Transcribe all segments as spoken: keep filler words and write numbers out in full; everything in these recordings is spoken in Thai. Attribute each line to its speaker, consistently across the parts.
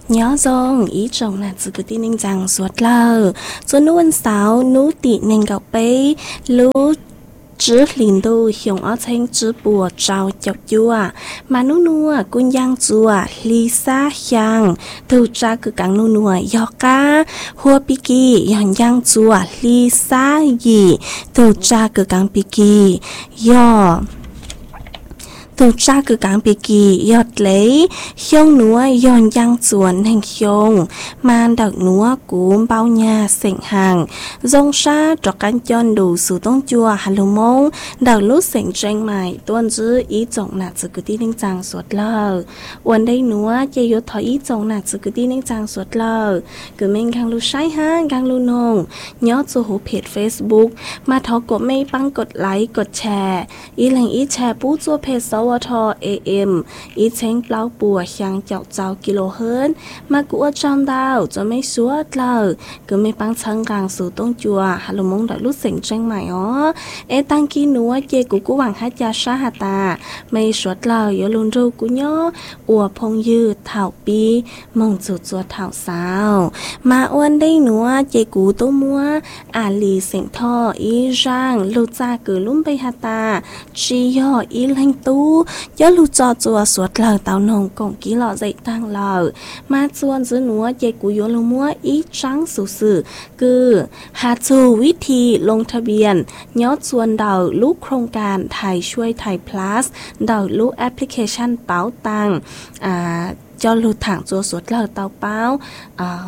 Speaker 1: nhỏ dòng ý chồng là chỉ cứ tin nên rằng suốt lờ cho nú ăn sáu nú tị nên gặp bé lú chứ liền đôi hiong ở thanh chứ bùa trào chọc chua mà nú nua quân giang chua Lisa Yang từ cha cứ cắn nú nua do cá hua piki yang giang chua Lisa gì từ cha cứ cắn piki do từ cha cứ cắn piki yọt lấy hiong núa yon giang chuồn hành hiong man đặc núa cúm bao nhà sệnh hàng dòng sa cho căn chọn đủ sự tông chua hà lô mông đặc lúc sệnh tranh mày tuân giữ ý trọng nạt sự cứ tin nên rằng suốt lờวันđây núa chơi yếu thọ ý trọng nạt sự cứ tin nên rằng suốt lờ cứ mình càng lưu sai ha càng lưu nông nhớ cho hữu page Facebook mà thọกดไม่ปังกดไลค์กดแชร์อีแหล่งอีแชร์ปู้จัวเพจสวท เอ เอ็ม อีเช้งเปล่าปัวช่างเจ้าเจ้ากิโลเฮิรนมากัวจอมดาวจะไม่สวดเลยก็ไม่ปังชังกลางสู่ต้งจัวฮัลโหลมงดักลุเสียงแจ้งใหม่อ๋อเอตังกีนัวเจกูกูหวังฮัจยาชาฮาตาไม่สวดเลยอย่าลุนรูกูย่ออัวพงยืดเถ่าปีมงจุดจัวเถ่าสาวมาอ้วนได้นัวเจกูตัวมัวอาลีเสียงท่ออีร่างลูจ้ากือลุ่มไปฮาตาชีย่ออีแรงตู้ยอลูจอจัวสวดเลยเต่านงกงกี้หล่อใจตั้งเลยมาชวนซื้อหนัวเจกูยอลูมัวอีจังสุสื่อคือหาจูวิธีลงทะเบียนยอดชวนเดาลูกโครงการไทยช่วยไทย plus เดาลูกแอปพลิเคชันเป๋าตังอ่าจอลูถังจัวสวดเลยเต่าเป้าอ๋อ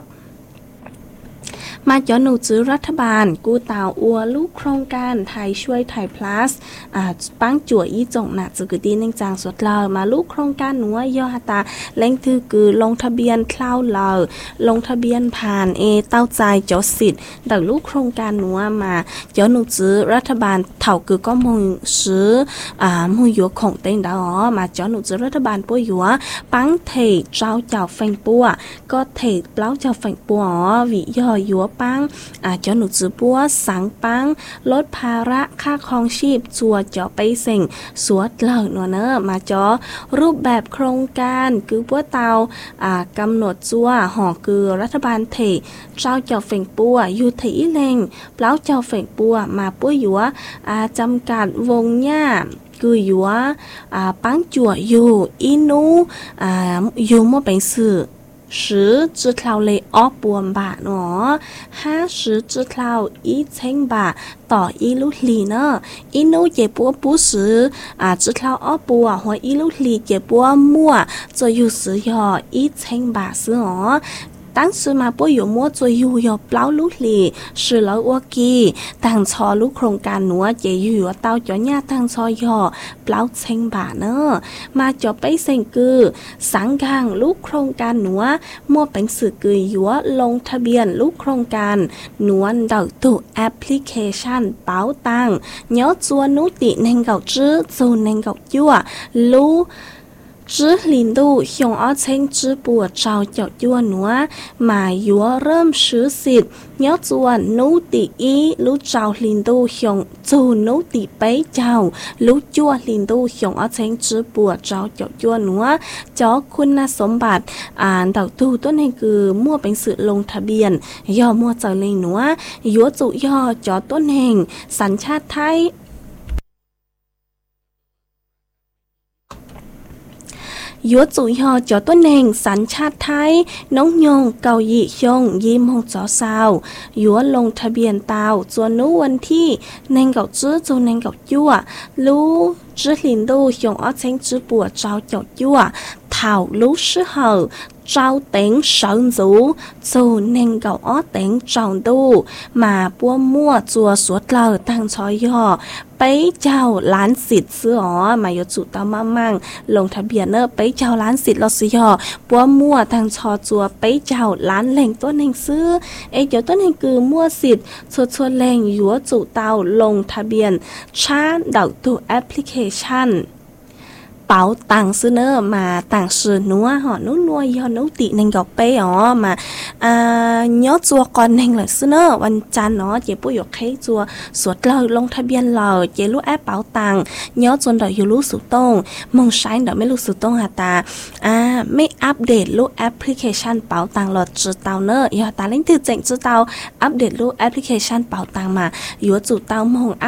Speaker 1: มาย้อนหนูจื้อรัฐบาลกูเต่าอัวลูกโครงการไทยช่วยไทย plus อ่าปังจั่วอีจงหนักจื้อดีนึงจางสดเลยมาลูกโครงการหนัวยอฮตาเล่งถือคือลงทะเบียนคลาวเลยลงทะเบียนผ่านเอเต้าใจจอสิทธิ์ดักลูกโครงการหนัวมาย้อนหนูจื้อรัฐบาลเถ่าคือก็มงซื้ออ่ามูหยวของเต็งดาวมาย้อนหนูจื้อรัฐบาลปัวหยัวปังเทเจ้าเจ้าแฟงปัวก็เทเปล่าเจ้าแฟงปัววิยอหยัวปังอาจจะหนุจือปัวสังปังลดภาระค่าครองชีพจัวเจาะไปเส่งสวดเลิกหนัวเนอมาเจาะรูปแบบโครงการคือปัวเตาอ่ากำหนดจัวห่อคือรัฐบาลเทเจ้าเจ้าเฝ่งปัวอยู่ที่อีเลงเปล่าเจ้าเฝ่งปัวมาปัวหยัวอ่าจำกัดวงหญ้าคือหยัวอ่าปังจัวอยู่อีนูอ่าอยู่มั่วเป็นสื่อ十只条类二半吧喏，ห้า十只条一千吧，ต่อ一路里呢，一路也不不是啊，只条二半或一路里也不摸，这又是要一千吧是哦。当时嘛不有么做有有เปล่าลูกหลี是แล้วว่ากี้ต่างชอลูกโครงการหนัวเจอยู่เต้าจ่อเนี่ยต่างชอยอเปล่าเชงบาเนอมาจ่อไปเซงกือสังกังลูกโครงการหนัวมั่วเป็นสื่อกือยัวลงทะเบียนลูกโครงการหนวนเดาตัวแอปพลิเคชันเป๋าตังย้อจัวนุติเนงเกาจื้อจูเนงเกายั่วลู知领导向二千直播招教ยั่วหนัวมายัวเริ่มซื้อสิทธิ์ย้อจวนนุติอีลูกเจ้าลินดูหงจูนุติไปเจ้าลูกจั่วลินดูหงอาเชงจื้อปัวเจ้าเจ้ายั่วหนัวเจ้าคุณสมบัติอ่านดาวตูต้นให้คือมั่วเป็นสื่อลงทะเบียนย่อมั่วเจ้าเลยหนัวยัวจุย่อเจ้าต้นแห่งสัญชาติไทยยัวจุยอจอต้นเองสัญชาติไทยน้องยงเกาหยีชงยิ้มหงจอสาวยัวลงทะเบียนเตาจวนนู้วันที่เนงเกาจื้อจูเนงเกายั่วรู้จื้อลินดูหยงอ้อเชงจื้อปัวเจ้าเจ้ายั่วเท่ารู้ชื่อเหอเจ้าเต็งเฉินจูจูเนงเกาอ้อเต็งจองดูมาปัวมั่วจัวสวดเลอตั้งชอยย่อไปเจ้าล้านสิทธิ์ซื้ออ๋อมาอยู่จุดตามามั่งลงทะเบียนเนอไปเจ้าล้านสิทธิ์เราซื้อย่อปัวมั่วทางชอจัวไปเจ้าล้านแหล่งต้นแห่งซื้อเอเดี๋ยวต้นแห่งคือมั่วสิทธิ์ชดชดแหล่งอยู่จุดเตาลงทะเบียนชาดาวตัวแอปพลิเคชันเป๋าตังซื้อเนอมาต่างซื้อนัวหอนัวนัวยอนุติเนงกับเป้อ๋อมาอ่ายอจัวก่อนเนงเลยซื้อเนอวันจันทร์เนาะเจ็บปุยกให้จัวสวดเลยลงทะเบียนเลยเจลูแอปเป๋าตังยอจนเดี๋ยวอยู่รู้สุดตรงมองใช้เดี๋ยวไม่รู้สุดตรงหาตาอ่าไม่อัปเดตรูปแอปพลิเคชันเป๋าตังหลอดจือเตาเนอร์ยอตาเล่นถือเจ๋งจือเตาอัปเดตรูปแอปพลิเคชันเป๋าตังมาอยู่จู่เตามง